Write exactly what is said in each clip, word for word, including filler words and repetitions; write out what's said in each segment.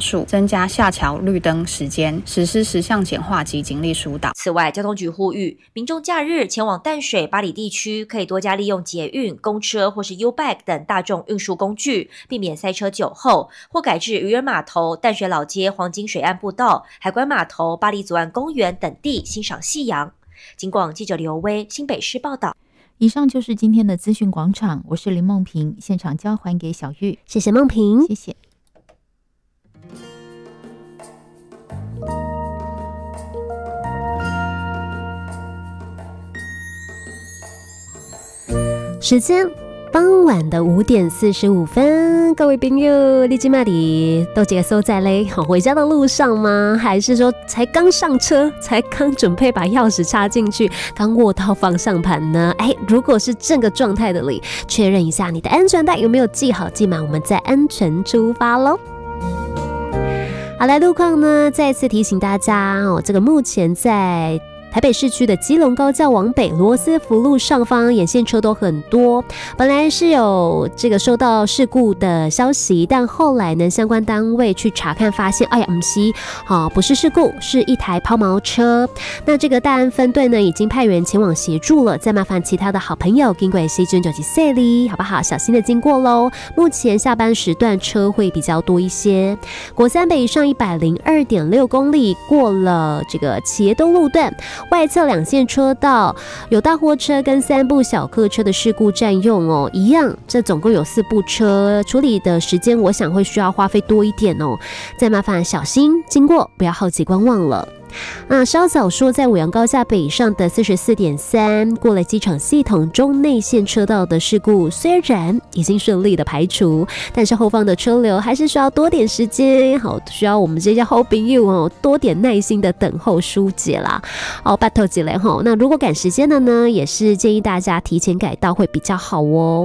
数，增加下桥绿灯时间，实施时项简化及警力疏导。 此外，交通局呼吁民众假日前往淡水、八里地区，可以多加利用捷运、公车或是 U-Bike 等大众运输工具，避免塞车久候，或改至渔人码头、淡水老街、黄金水岸步道、海关码头、巴黎左岸公园等地欣赏夕阳。警广记者刘威，新北市报道。 以上就是今天的资讯广场，我是林梦萍，现场交还给小玉。 谢谢梦萍， 谢谢。 时间傍晚的五点四十五分，各位朋友，你今麦里都几个所在嘞？好，回家的路上吗？还是说才刚上车，才刚准备把钥匙插进去，刚握到方向盘呢？哎，如果是这个状态的你，确认一下你的安全带有没有系好系满，我们再安全出发咯。好，来路况呢，再次提醒大家哦，这个目前在台北市区的基隆高架往北罗斯福路上方沿线车都很多，本来是有这个收到事故的消息，但后来呢相关单位去查看发现，哎呀不是、哦、不是事故，是一台抛锚车。那这个大安分队呢已经派员前往协助了，再麻烦其他的好朋友经过西军九七四里好不好，小心的经过咯。目前下班时段车会比较多一些，国三北上 一百零二点六公里，过了这个企业东路段外侧两线车道有大货车跟三部小客车的事故占用哦，一样，这总共有四部车，处理的时间我想会需要花费多一点哦，再麻烦小心经过，不要好奇观望了。那稍早说，在五羊高架北上的 四十四点三 过了机场系统中内线车道的事故，虽然已经顺利的排除，但是后方的车流还是需要多点时间，好，需要我们这些好朋友哦多点耐心的等候疏解啦。好，拜托几雷吼，那如果赶时间的呢，也是建议大家提前改道会比较好哦。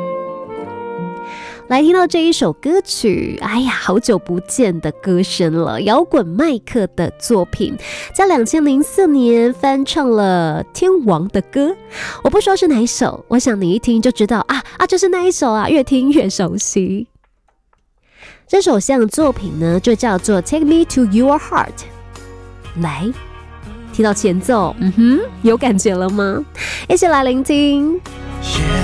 来听到这一首歌曲，哎呀，好久不见的歌声了，摇滚麦克的作品，在二零零四年翻唱了天王的歌，我不说是哪一首，我想你一听就知道啊啊，就是那一首啊，越听越熟悉。这首像作品呢，就叫做 Take Me to Your Heart。 来听到前奏，嗯哼，有感觉了吗？一起来聆听。 Yeah